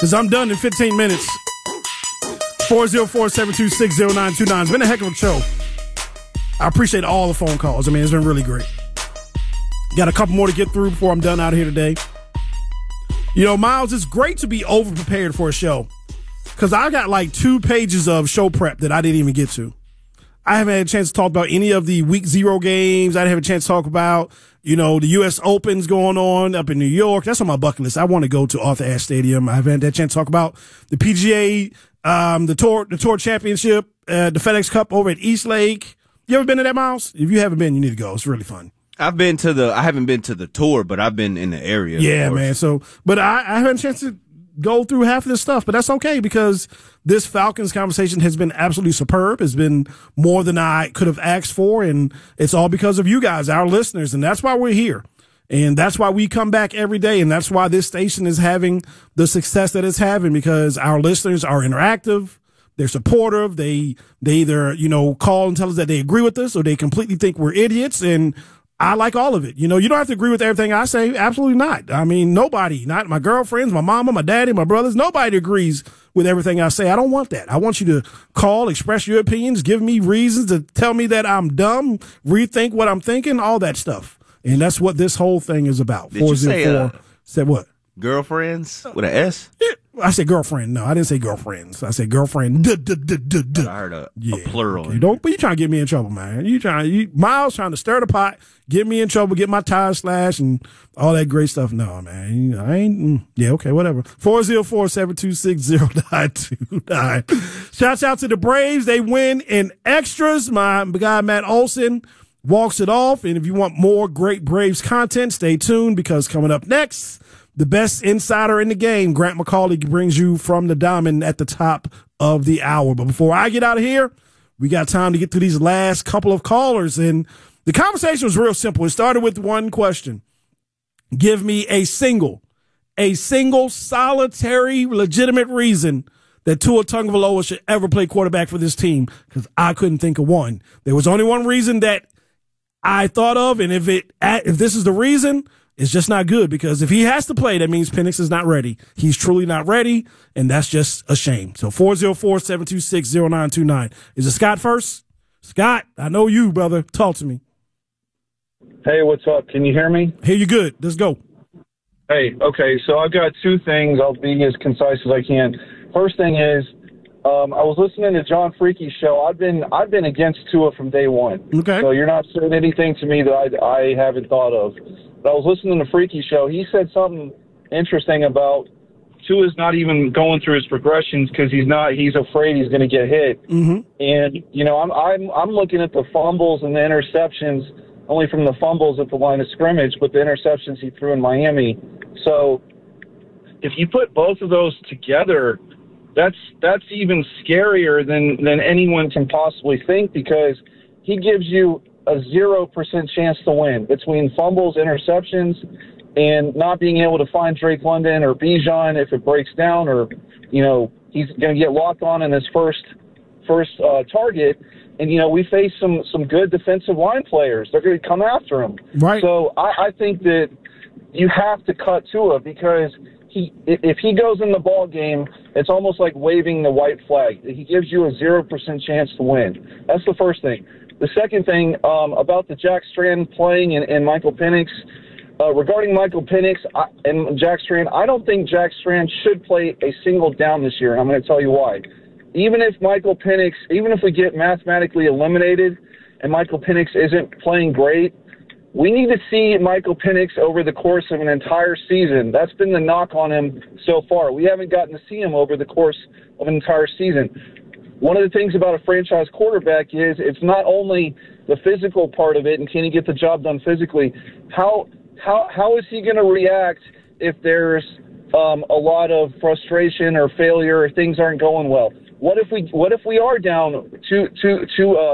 Because I'm done in 15 minutes. 404-726-0929. It's been a heck of a show. I appreciate all the phone calls. I mean, it's been really great. Got a couple more to get through before I'm done out here today. You know, Miles, it's great to be over-prepared for a show. Because I got like 2 pages of show prep that I didn't even get to. I haven't had a chance to talk about any of the week 0 games. I didn't have a chance to talk about, you know, the U.S. Open's going on up in New York. That's on my bucket list. I want to go to Arthur Ashe Stadium. I haven't had that chance to talk about the PGA, the Tour Championship, the FedEx Cup over at East Lake. You ever been to that, Miles? If you haven't been, you need to go. It's really fun. I haven't been to the tour, but I've been in the area. Yeah, man. So, but I haven't had a chance to go through half of this stuff, but that's okay because this Falcons conversation has been absolutely superb. It's been more than I could have asked for, and it's all because of you guys, our listeners, and that's why we're here. And that's why we come back every day, and that's why this station is having the success that it's having because our listeners are interactive. They're supportive. They either, you know, call and tell us that they agree with us or they completely think we're idiots, and I like all of it. You know, you don't have to agree with everything I say. Absolutely not. I mean, nobody, not my girlfriends, my mama, my daddy, my brothers, nobody agrees with everything I say. I don't want that. I want you to call, express your opinions, give me reasons to tell me that I'm dumb, rethink what I'm thinking, all that stuff. And that's what this whole thing is about. Did you say, said what? Girlfriends with an S? Yeah. I said girlfriend. No, I didn't say girlfriends. I said girlfriend. I heard a plural. Okay. But you trying to get me in trouble, man. Miles trying to stir the pot, get me in trouble, get my tires slashed, and all that great stuff. No, man. I ain't. Yeah, okay, whatever. 404-726-0929. Shouts out to the Braves. They win in extras. My guy, Matt Olson, walks it off. And if you want more great Braves content, stay tuned because coming up next, the best insider in the game, Grant McCauley, brings you from the diamond at the top of the hour. But before I get out of here, we got time to get through these last couple of callers. And the conversation was real simple. It started with one question. Give me a single solitary, legitimate reason that Tua Tagovailoa should ever play quarterback for this team, because I couldn't think of one. There was only one reason that I thought of, and if this is the reason, it's just not good, because if he has to play, that means Penix is not ready. He's truly not ready, and that's just a shame. So 404-726-0929. Is it Scott first? Scott, I know you, brother. Talk to me. Hey, what's up? Can you hear me? Hear you good. Let's go. Hey, okay, so I've got 2 things. I'll be as concise as I can. First thing is, I was listening to John Freaky's show. I've been against Tua from day one. Okay. So you're not saying anything to me that I haven't thought of. But I was listening to Freaky's show. He said something interesting about Tua's not even going through his progressions because he's afraid he's going to get hit. Mm-hmm. And you know, I'm looking at the fumbles and the interceptions only from the fumbles at the line of scrimmage, but the interceptions he threw in Miami. So if you put both of those together, that's even scarier than anyone can possibly think, because he gives you a 0% chance to win between fumbles, interceptions, and not being able to find Drake London or Bijan if it breaks down, or, you know, he's going to get locked on in his first target. And, you know, we face some good defensive line players. They're going to come after him. Right. So I think that you have to cut Tua, because if he goes in the ball game, it's almost like waving the white flag. He gives you a 0% chance to win. That's the first thing. The second thing, about the Jack Strand playing and Michael Penix, regarding Michael Penix and Jack Strand, I don't think Jack Strand should play a single down this year, and I'm going to tell you why. Even if we get mathematically eliminated and Michael Penix isn't playing great, we need to see Michael Penix over the course of an entire season. That's been the knock on him so far. We haven't gotten to see him over the course of an entire season. One of the things about a franchise quarterback is it's not only the physical part of it and can he get the job done physically. How is he going to react if there's a lot of frustration or failure or things aren't going well? What if we are down two